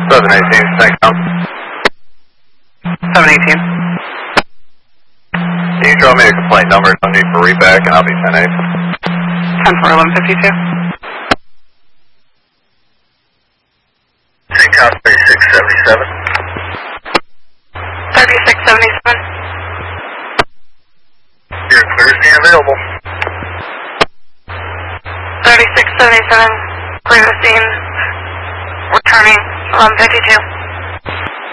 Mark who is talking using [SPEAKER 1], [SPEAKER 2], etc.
[SPEAKER 1] 718, thanks, Tom.
[SPEAKER 2] 718.
[SPEAKER 1] Can you draw me a complaint number? No need for readback, and I'll be 10-8.
[SPEAKER 2] 10-4-11-52.
[SPEAKER 1] St. 3677.
[SPEAKER 2] 3677.
[SPEAKER 1] You're clear, stand available.
[SPEAKER 2] 3677, clear the scene, returning 1152.